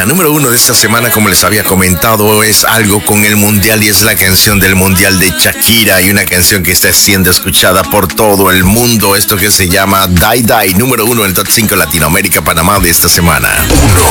La número uno de esta semana, como les había comentado, es algo con el mundial y es la canción del mundial de Shakira y una canción que está siendo escuchada por todo el mundo. Esto que se llama Die Die, número uno en el top 5 Latinoamérica, Panamá de esta semana. 1.